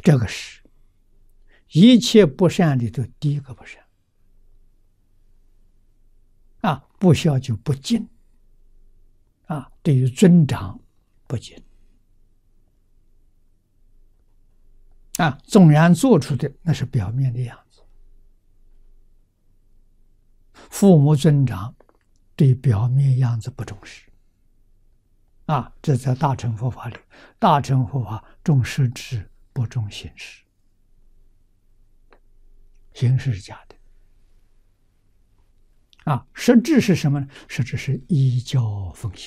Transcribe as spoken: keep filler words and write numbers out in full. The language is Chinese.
这个是一切不善里头第一个不善啊！不孝就不敬啊，对于尊长不敬啊，纵然做出的那是表面的样子。父母尊长对表面样子不重视啊，这在大乘佛法里，大乘佛法重实质不重形式，形式是假的啊，实质是什么呢？实质是依教奉行